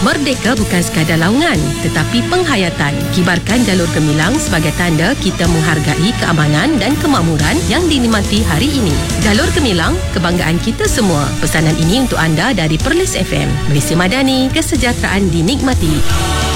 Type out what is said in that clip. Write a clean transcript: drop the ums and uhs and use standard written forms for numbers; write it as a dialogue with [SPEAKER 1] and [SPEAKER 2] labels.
[SPEAKER 1] Merdeka bukan sekadar laungan, tetapi penghayatan. Kibarkan jalur gemilang sebagai tanda kita menghargai keamanan dan kemakmuran yang dinikmati hari ini. Jalur gemilang, kebanggaan kita semua. Pesanan ini untuk anda dari Perlis FM. Malaysia Madani, kesejahteraan dinikmati.